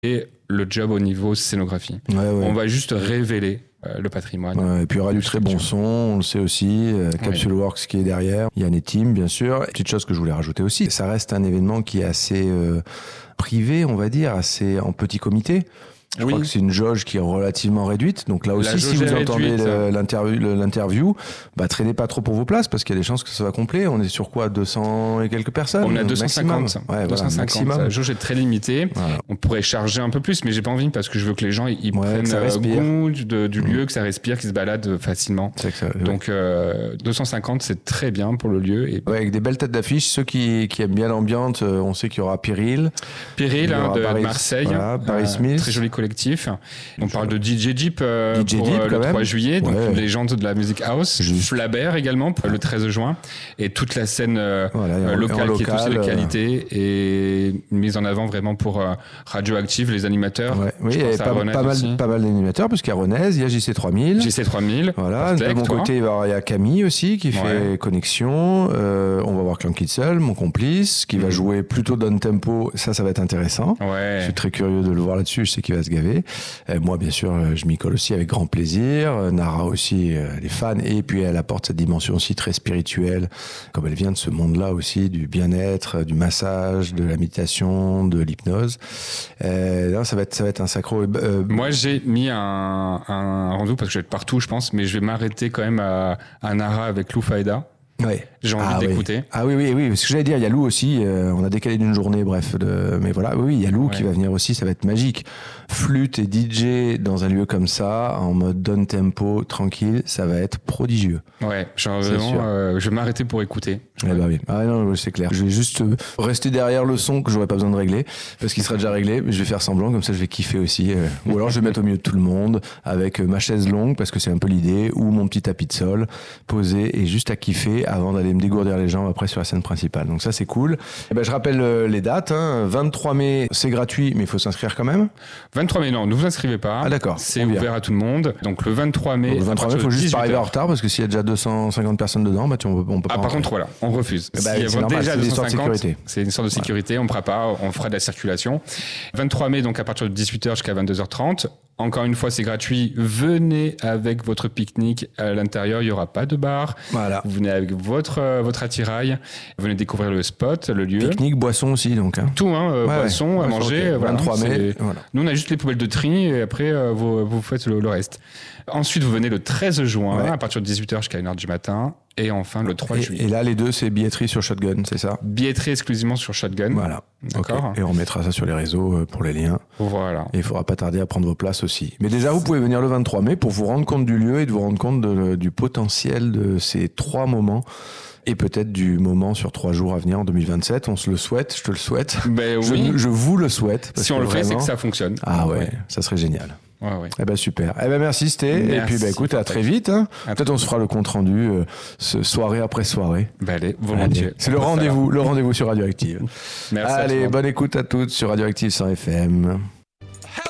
et le job au niveau scénographie. On va juste révéler le patrimoine. Et puis il y aura du très bon son, on le sait aussi, Capsule Works qui est derrière, Yann et Tim bien sûr. Petite chose que je voulais rajouter aussi, ça reste un événement qui est assez privé, on va dire, assez en petit comité. Je crois que c'est une jauge qui est relativement réduite. Donc là aussi, si vous entendez l'interview, traînez pas trop pour vos places parce qu'il y a des chances que ça va complet. On est sur quoi, 200 et quelques personnes? On est à 250. Ouais, 250. La jauge est très limitée. Voilà. On pourrait charger un peu plus, mais j'ai pas envie parce que je veux que les gens ils prennent goût du lieu, que ça respire, qu'ils se baladent facilement. Donc 250, c'est très bien pour le lieu. Et... avec des belles têtes d'affiche. Ceux qui aiment bien l'ambiance, on sait qu'il y aura Pyrrhil. Pyrrhil de Marseille. Paris Smith. Très joli collectif. On parle de DJ Jeep pour le 3 juillet, donc une légende de la musique house. Flabert également pour le 13 juin. Et toute la scène locale qui est aussi de qualité et mise en avant vraiment pour Radioactive, les animateurs. Oui, il y a pas mal d'animateurs parce qu'il y a Renez, il y a JC3000. JC3000. Voilà. De mon côté, il y a Camille aussi qui fait Connexion. On va voir Clan Kitzel, mon complice, qui va jouer plutôt down tempo. Ça va être intéressant. Je suis très curieux de le voir là-dessus. Je sais qu'il va se gaver. Moi, bien sûr, je m'y colle aussi avec grand plaisir. Nara aussi, elle est fan. Et puis, elle apporte cette dimension aussi très spirituelle, comme elle vient de ce monde-là aussi, du bien-être, du massage, de la méditation, de l'hypnose. Ça va être un sacro. Moi, j'ai mis un rendez-vous parce que je vais être partout, je pense, mais je vais m'arrêter quand même à Nara avec Lou Faïda. J'ai envie d'écouter. Oui. Ce que j'allais dire, il y a Lou aussi. On a décalé d'une journée, bref. Mais voilà, il y a Lou qui va venir aussi. Ça va être magique. Flûte et DJ dans un lieu comme ça, en mode down tempo, tranquille, ça va être prodigieux. Je vais m'arrêter pour écouter. Oui. Non, c'est clair. Je vais juste rester derrière le son que j'aurais pas besoin de régler, parce qu'il sera déjà réglé. Mais je vais faire semblant, comme ça je vais kiffer aussi. Ou alors je vais mettre au milieu de tout le monde avec ma chaise longue, parce que c'est un peu l'idée, ou mon petit tapis de sol posé et juste à kiffer avant d'aller me dégourdir les jambes après sur la scène principale. Donc ça c'est cool. Je rappelle les dates. 23 mai, c'est gratuit, mais il faut s'inscrire quand même. 23 mai, non, ne vous inscrivez pas. D'accord. C'est ouvert à tout le monde. Donc le 23 mai. Le 23 mai, il faut juste pas arriver en retard parce que s'il y a déjà 250 personnes dedans, on peut pas. Par contre, voilà, on refuse. S'il y a déjà 250, c'est une histoire de sécurité. On ne fera pas, on fera de la circulation. 23 mai, donc à partir de 18h jusqu'à 22h30. Encore une fois, c'est gratuit. Venez avec votre pique-nique. À l'intérieur, il n'y aura pas de bar. Voilà. Vous venez avec votre attirail. Venez découvrir le spot, le lieu. Pique-nique, boisson aussi, donc. Tout, boisson, à manger. Okay. 23 mai. Voilà. Nous, on a juste les poubelles de tri et après, vous faites le reste. Ensuite, vous venez le 13 juin à partir de 18h jusqu'à 1h du matin. Et enfin, le 3 juillet. Et là, les deux, c'est billetterie sur Shotgun, c'est ça? Billetterie exclusivement sur Shotgun. Voilà. D'accord. Okay. Et on mettra ça sur les réseaux pour les liens. Voilà. Et il faudra pas tarder à prendre vos places aussi. Mais déjà, vous pouvez venir le 23 mai pour vous rendre compte du lieu et de vous rendre compte du potentiel de ces 3 moments. Et peut-être du moment sur 3 jours à venir en 2027. On se le souhaite, je te le souhaite. Je vous le souhaite. Si on le fait, c'est que ça fonctionne. Ça serait génial. Ouais. Super. merci Sté. Et puis écoute, à très vite. Peut-être on se fera le compte rendu soirée après soirée. Allez, volontiers. C'est le rendez-vous sur Radioactive. Merci. Allez, bonne écoute à toutes sur Radioactive 100 FM.